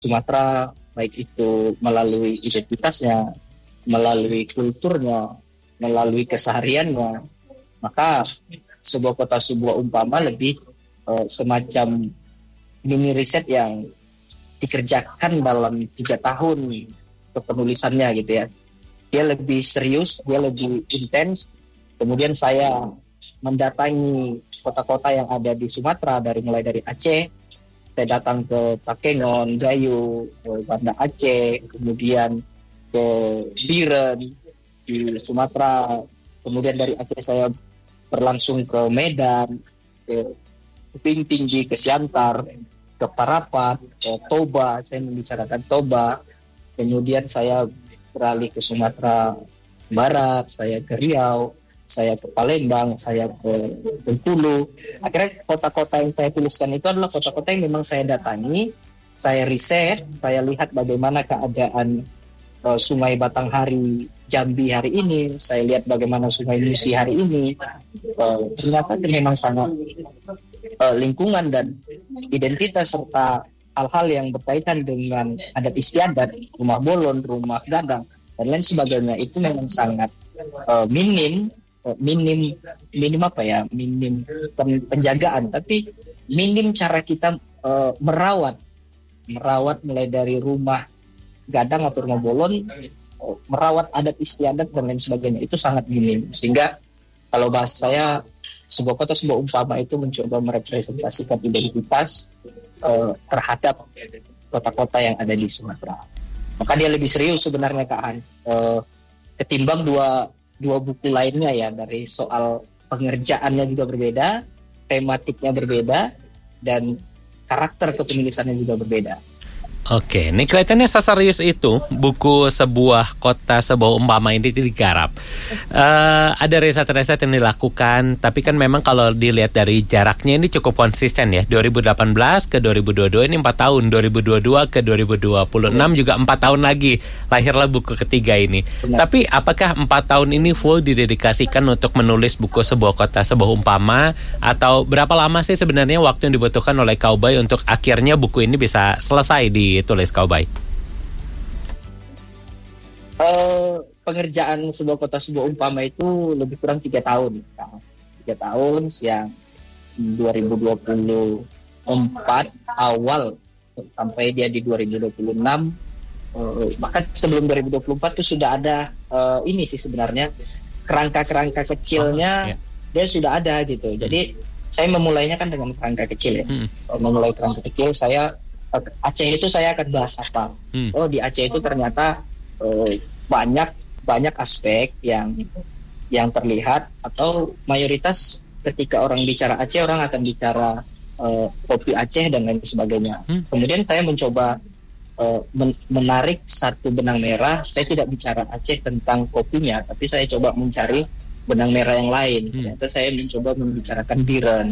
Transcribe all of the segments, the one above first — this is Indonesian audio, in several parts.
Sumatera, baik itu melalui identitasnya, melalui kulturnya, melalui kesehariannya. Maka sebuah kota sebuah umpama lebih semacam mini riset yang dikerjakan dalam 3 tahun kepenulisannya gitu ya. Dia lebih serius, dia lebih intens. Kemudian saya mendatangi kota-kota yang ada di Sumatera, mulai dari Aceh. Saya datang ke Takengon, Gayo, Banda Aceh, kemudian ke Biren di Sumatera. Kemudian dari Aceh saya berlangsung ke Medan, ke Tebing Tinggi, ke Siantar, ke Parapat, ke Toba. Saya membicarakan Toba. Kemudian saya beralih ke Sumatera Barat, saya ke Riau, saya ke Palembang, saya ke Bengkulu. Akhirnya kota-kota yang saya tuliskan itu adalah kota-kota yang memang saya datangi, saya riset, saya lihat bagaimana keadaan Sungai Batanghari Jambi hari ini, saya lihat bagaimana Sungai Musi hari ini. Ternyata memang sangat lingkungan dan identitas serta hal-hal yang berkaitan dengan adat istiadat, rumah bolon, rumah gadang, dan lain sebagainya itu memang sangat minim penjagaan, tapi minim cara kita merawat mulai dari rumah gadang atau rumah bolon, merawat adat istiadat dan lain sebagainya itu sangat minim. Sehingga kalau bahasa saya, sebuah kota sebuah umpama itu mencoba merepresentasikan identitas terhadap kota-kota yang ada di Sumatera. Maka dia lebih serius sebenarnya Kak Hans, ketimbang dua buku lainnya ya. Dari soal pengerjaannya juga berbeda, tematiknya berbeda, dan karakter kepenulisannya juga berbeda. Oke, ini kelihatannya seserius itu buku sebuah kota sebuah umpama ini digarap. Ada riset-riset yang dilakukan, tapi kan memang kalau dilihat dari jaraknya ini cukup konsisten ya. 2018 ke 2022 ini 4 tahun, 2022 ke 2026 juga 4 tahun lagi lahirlah buku ketiga ini. Benar. Tapi apakah 4 tahun ini full didedikasikan untuk menulis buku sebuah kota sebuah umpama, atau berapa lama sih sebenarnya waktu yang dibutuhkan oleh Kak Ubay untuk akhirnya buku ini bisa selesai ditulis Kak Ubay? Pengerjaan sebuah kota sebuah umpama itu lebih kurang 3 tahun. 3 tahun yang 2024 awal sampai dia di 2026. Maka sebelum 2024 itu sudah ada ini sih sebenarnya kerangka-kerangka kecilnya dia sudah ada gitu. Jadi saya memulainya kan dengan kerangka kecil ya. Memulai kerangka kecil, saya Aceh itu saya akan bahas apa? Oh, di Aceh itu ternyata banyak aspek yang terlihat, atau mayoritas ketika orang bicara Aceh orang akan bicara kopi Aceh dan lain sebagainya. Kemudian saya mencoba menarik satu benang merah. Saya tidak bicara Aceh tentang kopinya, tapi saya coba mencari benang merah yang lain. Ternyata saya mencoba membicarakan Biren.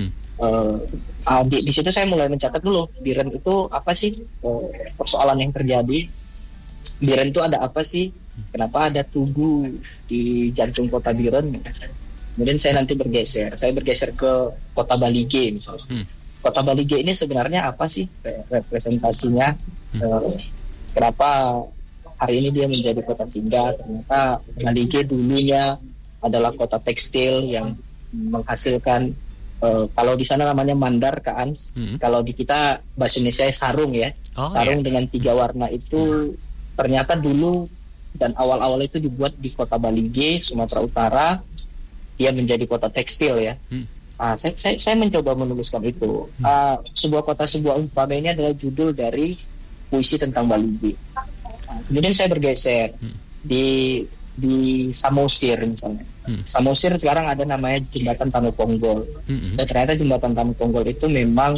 Di situ saya mulai mencatat dulu Biren itu apa sih, persoalan yang terjadi. Biren itu ada apa sih, kenapa ada tugu di jantung kota Biren. Kemudian saya nanti bergeser ke kota Balige misalnya. Kota Balige ini sebenarnya apa sih representasinya, kenapa hari ini dia menjadi kota singgah. Ternyata Balige dulunya adalah kota tekstil yang menghasilkan kalau di sana namanya mandar Kak Ans. Kalau di kita bahasa Indonesia sarung ya. Sarung dengan 3 warna itu ternyata dulu dan awal-awal itu dibuat di kota Balige, Sumatera Utara. Dia menjadi kota tekstil ya. Saya mencoba menuliskan itu. Sebuah kota sebuah umpama ini adalah judul dari puisi tentang Balige. Kemudian saya bergeser di Samosir misalnya. Samosir sekarang ada namanya Jembatan Tanu Ponggol. Dan ternyata Jembatan Tanu Ponggol itu memang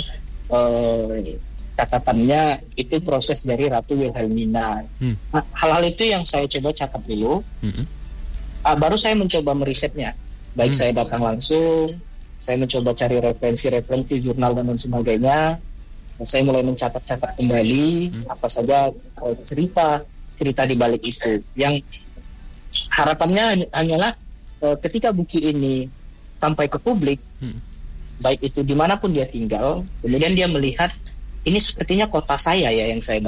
catatannya itu proses dari Ratu Wilhelmina. Hal-hal itu yang saya coba catat dulu. Baru saya mencoba merisetnya. Baik saya datang langsung, saya mencoba cari referensi jurnal dan lain sebagainya. Saya mulai mencatat-catat kembali apa saja cerita di balik itu. Yang harapannya hanyalah ketika buku ini sampai ke publik, baik itu dimanapun dia tinggal, kemudian dia melihat ini sepertinya kota saya ya yang saya